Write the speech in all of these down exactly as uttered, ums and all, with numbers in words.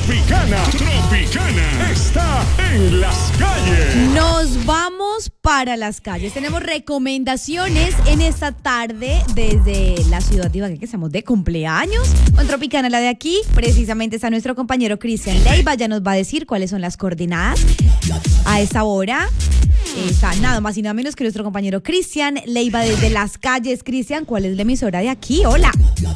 Tropicana, Tropicana está en las calles. Nos vamos para las calles. Tenemos recomendaciones en esta tarde desde la ciudad de Ibagué, que estamos de cumpleaños. Con Tropicana, la de aquí, precisamente está nuestro compañero Cristian Leiva. Ya nos va a decir cuáles son las coordenadas a esta hora. Está nada más y nada menos que nuestro compañero Cristian Leiva desde las calles. Cristian, ¿cuál es la emisora de aquí? Hola.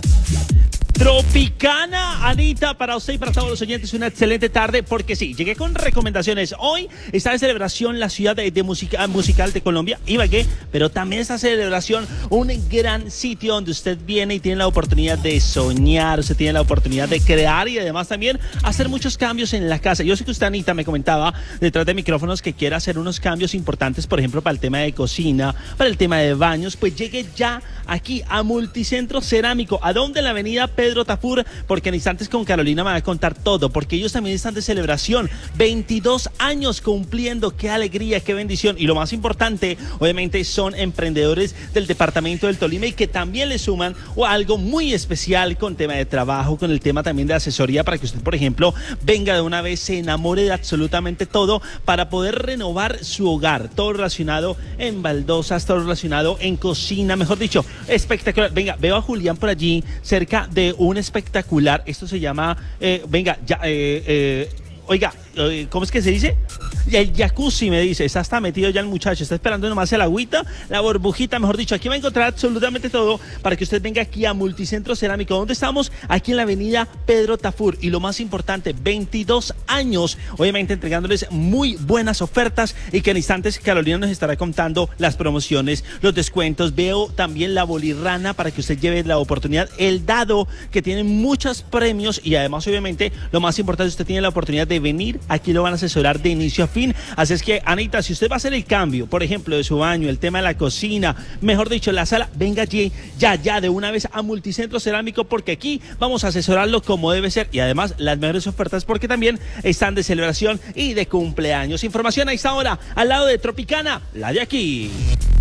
Tropicana, Anita, para usted y para todos los oyentes, una excelente tarde, porque sí, llegué con recomendaciones. Hoy está de celebración la ciudad de, de música musical de Colombia, Ibagué, pero también esta celebración, un gran sitio donde usted viene y tiene la oportunidad de soñar, usted tiene la oportunidad de crear y además también hacer muchos cambios en la casa. Yo sé que usted, Anita, me comentaba detrás de micrófonos que quiere hacer unos cambios importantes, por ejemplo, para el tema de cocina, para el tema de baños. Pues llegue ya aquí a Multicentro Cerámico. ¿A dónde? En la avenida Pedro Tafur, porque en instantes con Carolina me va a contar todo, porque ellos también están de celebración, veintidós años cumpliendo. Qué alegría, qué bendición. Y lo más importante, obviamente, son emprendedores del departamento del Tolima y que también le suman o algo muy especial con tema de trabajo, con el tema también de asesoría, para que usted, por ejemplo, venga de una vez, se enamore de absolutamente todo para poder renovar su hogar. Todo relacionado en baldosas, todo relacionado en cocina, mejor dicho, espectacular. Venga, veo a Julián por allí cerca de un espectacular, esto se llama, eh, venga, ya, eh, eh, oiga, eh, ¿cómo es que se dice? El jacuzzi, me dice, está hasta metido ya el muchacho, está esperando nomás el agüita, la burbujita, mejor dicho. Aquí va a encontrar absolutamente todo para que usted venga aquí a Multicentro Cerámico. ¿Dónde estamos? Aquí en la avenida Pedro Tafur. Y lo más importante, veintidós años, obviamente entregándoles muy buenas ofertas, y que en instantes Carolina nos estará contando las promociones, los descuentos. Veo también la bolirrana para que usted lleve la oportunidad, el dado, que tiene muchos premios, y además, obviamente, lo más importante, usted tiene la oportunidad de venir, aquí lo van a asesorar de inicio a fin. Así es que, Anita, si usted va a hacer el cambio, por ejemplo, de su baño, el tema de la cocina, mejor dicho, la sala, venga allí, ya, ya, de una vez a Multicentro Cerámico, porque aquí vamos a asesorarlo como debe ser, y además las mejores ofertas, porque también están de celebración y de cumpleaños. Información a esta hora, al lado de Tropicana, la de aquí.